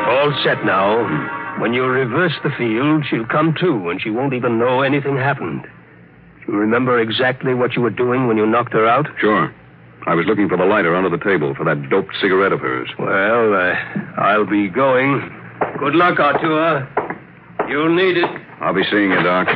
All set now. When you reverse the field, she'll come to, and she won't even know anything happened. You remember exactly what you were doing when you knocked her out? Sure. I was looking for the lighter under the table for that doped cigarette of hers. Well, I'll be going. Good luck, Artur. You'll need it. I'll be seeing you, Doc.